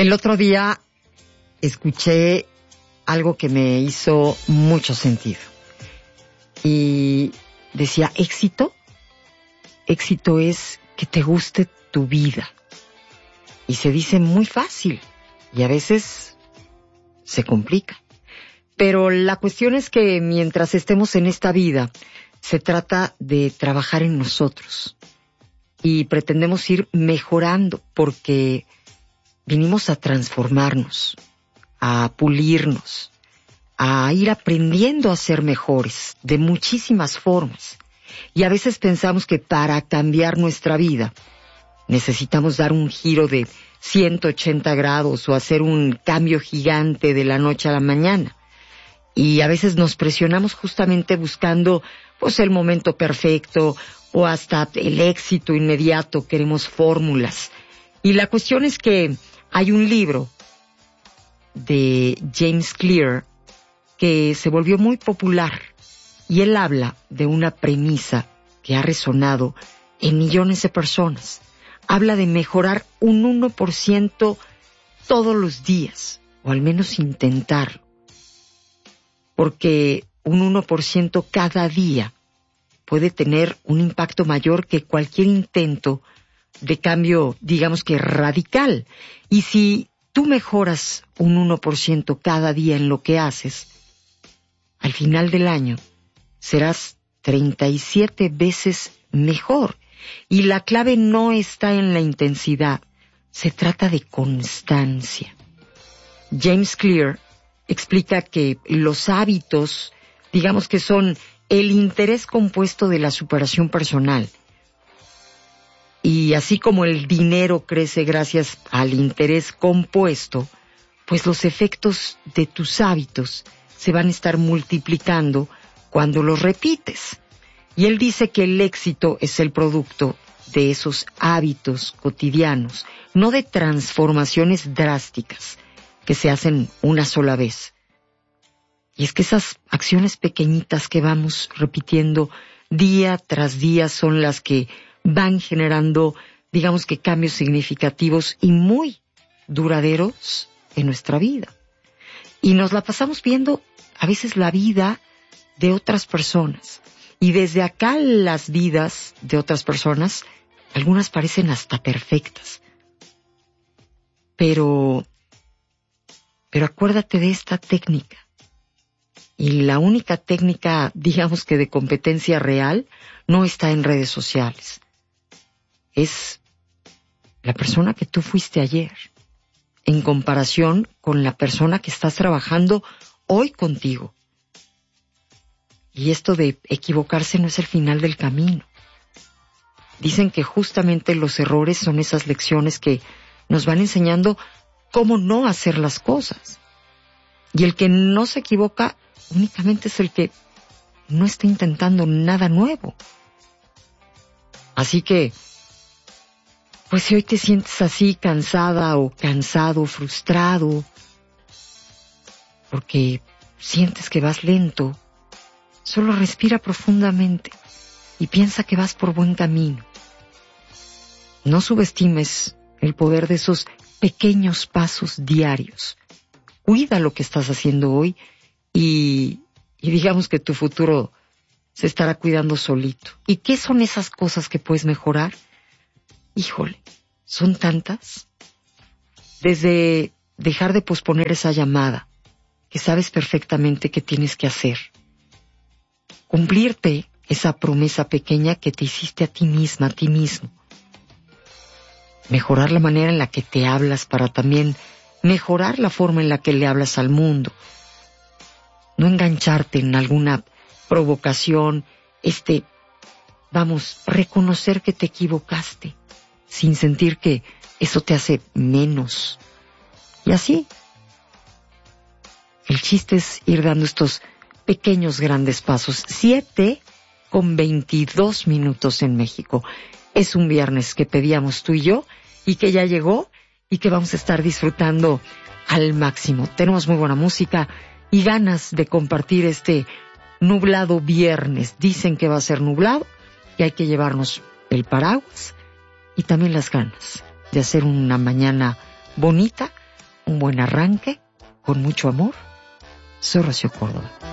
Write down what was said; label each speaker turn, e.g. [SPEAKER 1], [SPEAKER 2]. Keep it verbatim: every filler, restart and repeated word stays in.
[SPEAKER 1] El otro día escuché algo que me hizo mucho sentido. Y decía, éxito, éxito es que te guste tu vida. Y se dice muy fácil y a veces se complica. Pero la cuestión es que mientras estemos en esta vida, se trata de trabajar en nosotros. Y pretendemos ir mejorando porque vinimos a transformarnos, a pulirnos, a ir aprendiendo a ser mejores de muchísimas formas. Y a veces pensamos que para cambiar nuestra vida necesitamos dar un giro de ciento ochenta grados o hacer un cambio gigante de la noche a la mañana. Y a veces nos presionamos justamente buscando pues el momento perfecto o hasta el éxito inmediato, queremos fórmulas. Y la cuestión es que hay un libro de James Clear que se volvió muy popular y él habla de una premisa que ha resonado en millones de personas. Habla de mejorar un uno por ciento todos los días, o al menos intentarlo. Porque un uno por ciento cada día puede tener un impacto mayor que cualquier intento de cambio, digamos que radical. Y si tú mejoras un uno por ciento cada día en lo que haces, al final del año serás treinta y siete veces mejor. Y la clave no está en la intensidad, se trata de constancia. James Clear explica que los hábitos, digamos que son el interés compuesto de la superación personal. Y así como el dinero crece gracias al interés compuesto, pues los efectos de tus hábitos se van a estar multiplicando cuando los repites. Y él dice que el éxito es el producto de esos hábitos cotidianos, no de transformaciones drásticas que se hacen una sola vez. Y es que esas acciones pequeñitas que vamos repitiendo día tras día son las que van generando, digamos que cambios significativos y muy duraderos en nuestra vida. Y nos la pasamos viendo a veces la vida de otras personas. Y desde acá las vidas de otras personas, algunas parecen hasta perfectas. Pero, pero acuérdate de esta técnica. Y la única técnica, digamos que de competencia real, no está en redes sociales. Es la persona que tú fuiste ayer, en comparación con la persona que estás trabajando hoy contigo. Y esto de equivocarse no es el final del camino. Dicen que justamente los errores son esas lecciones que nos van enseñando cómo no hacer las cosas. Y el que no se equivoca únicamente es el que no está intentando nada nuevo. Así que, pues si hoy te sientes así cansada o cansado, frustrado, porque sientes que vas lento, solo respira profundamente y piensa que vas por buen camino. No subestimes el poder de esos pequeños pasos diarios. Cuida lo que estás haciendo hoy y, y digamos que tu futuro se estará cuidando solito. ¿Y qué son esas cosas que puedes mejorar? Híjole, son tantas. Desde dejar de posponer esa llamada que sabes perfectamente que tienes que hacer. Cumplirte esa promesa pequeña que te hiciste a ti misma, a ti mismo. Mejorar la manera en la que te hablas para también mejorar la forma en la que le hablas al mundo. No engancharte en alguna provocación, este, vamos, reconocer que te equivocaste, sin sentir que eso te hace menos. Y así, el chiste es ir dando estos pequeños grandes pasos. Siete con veintidós minutos en México. Es un viernes que pedíamos tú y yo y que ya llegó y que vamos a estar disfrutando al máximo. Tenemos muy buena música y ganas de compartir este nublado viernes. Dicen que va a ser nublado y hay que llevarnos el paraguas y también las ganas de hacer una mañana bonita un buen arranque, con mucho amor. Soy Rocío Córdoba.